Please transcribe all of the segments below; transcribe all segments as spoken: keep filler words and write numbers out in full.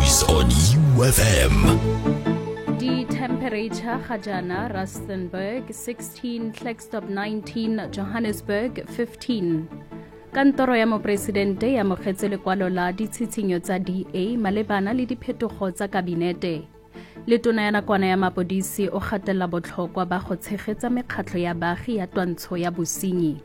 Weekdays on U F M. The temperature Khajana, Rustenburg sixteen, Klerksdorp nineteen, Johannesburg fifteen. Kantoro ya Mopresidente ya mogetse lekwalo la ditshitshinyo tsa D A malebana le diphetogo tsa kabinete. Letona ya nakwana ya mapodisi o gatella botlhokwa ba go tshegetsa mekgatlho ya baagi ya twantsho ya bosenyi.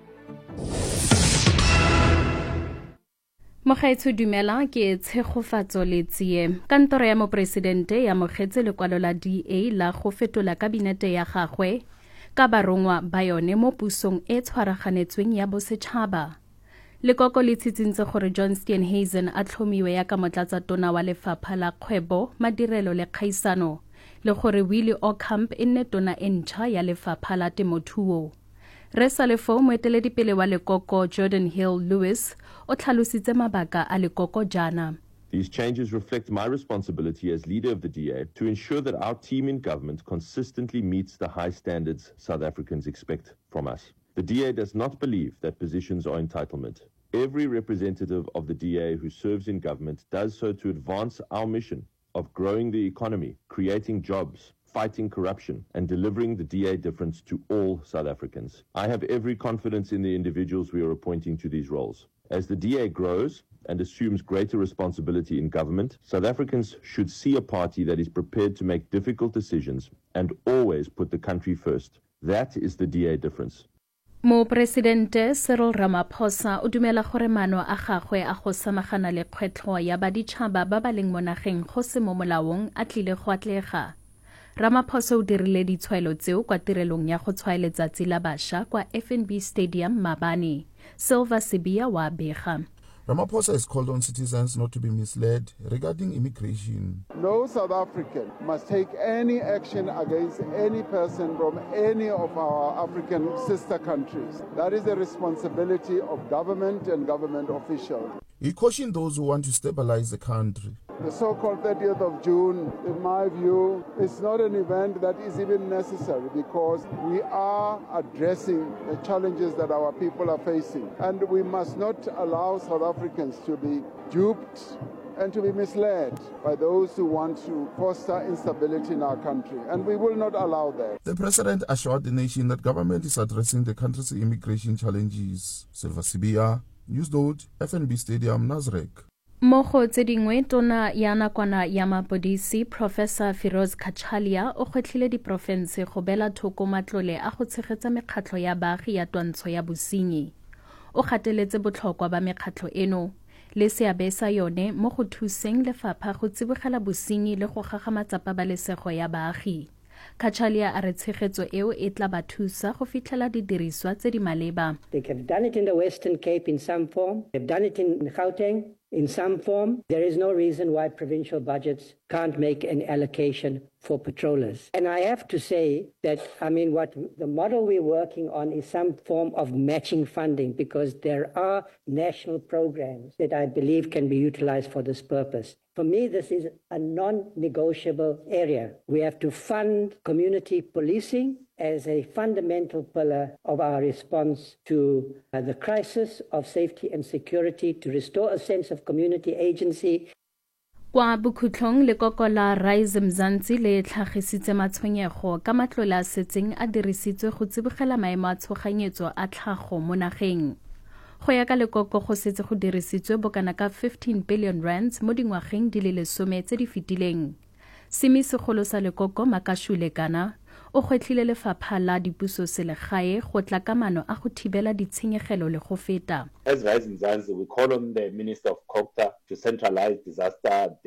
Mogaetsho dumela ke tshegofatso le tsie. Kantoro ya Mopresidente ya mogetse lekwalo la D A la go fetola kabinete ya gagwe ka barongwa ba yone mo pusong e tshwaraganetsweng ya bosetšhaba. Lekoko le tshitsintse gore John Steenhuisen a tlhomiwe ya ka motlatsa tona wa lefapha la kgwebo, madirelo le kgaisano, le gore Willie Ocamp e nne tona e ntšha ya lefapha la temothuo. Re sa lefo moeteledipele wa lekoko Jordan Hill Lewis o tlhalositse mabaka a lekoko jana. These changes reflect my responsibility as leader of the D A to ensure that our team in government consistently meets the high standards South Africans expect from us. The D A does not believe that positions are entitlement. Every representative of the D A who serves in government does so to advance our mission of growing the economy, creating jobs, fighting corruption, and delivering the D A difference to all South Africans. I have every confidence in the individuals we are appointing to these roles. As the D A grows and assumes greater responsibility in government, South Africans should see a party that is prepared to make difficult decisions and always put the country first. That is the D A difference. Mopresidente Cyril Ramaphosa o dumela gore maano a gagwe a go samagana le kgwetlho ya baditšhaba ba ba leng mo nageng go se mo molaong a tlile go atlega. Ramaphosa o dirile ditshwaelo tseo kwa tirelong ya go tshwaela letsatsi la bašwa kwa F N B Stadium Mabane. Silva Sibia wa bega. Ramaphosa has called on citizens not to be misled regarding immigration. No South African must take any action against any person from any of our African sister countries. That is the responsibility of government and government officials. He cautioned those who want to stabilize the country. The so-called thirtieth of June, in my view, is not an event that is even necessary because we are addressing the challenges that our people are facing. And we must not allow South Africans to be duped and to be misled by those who want to foster instability in our country. And we will not allow that. The president assured the nation that government is addressing the country's immigration challenges. Silva Sibia, Newsnote, F N B Stadium, Nasrec. Mo go tse dingwe tona ya nakwana ya mapodisi Professor Firoz Kachalia o gwetlhile diprofense go bela thoko matlole a go tshegetsa mekgatlho ya baagi ya twantsho ya bosenyi. O gateletse botlhokwa ba mekgatlho eno le seabe sa yone mo go thuseng lefapha go tsibogela bosenyi le go gagamatsa pabalesego ya baagi. Kachalia a re tshegetso eo e tla ba thusa go fitlhela didiriswa tse di maleba. They have done it in the Western Cape in some form. They've done it in Gauteng in some form. There is no reason why provincial budgets can't make an allocation for patrollers. And I have to say that, I mean, what the model we're working on is some form of matching funding because there are national programs that I believe can be utilized for this purpose. For me, this is a non-negotiable area. We have to fund community policing as a fundamental pillar of our response to uh, the crisis of safety and security, to restore a sense of community agency. Kwa bokhutlong lekoko la Rise Mzansi le tlhagisitse matshwenyego ka matlole a setseng a dirisitswe go tsibogela maemo a tshoganyetso a tlhago mo nageng. Go ya ka lekoko go setse go dirisitswe bokana ka fifteen billion rands mo dingwageng di le lesome tse di fetileng. Semi segolo sa lekoko Makashule kana o gwetlhile lefapha la dipuso selegae go tla ka maano a go thibela ditshenyegelo le go feta. As Rise Mzansi, we call on the Minister of C O C T A to centralize disaster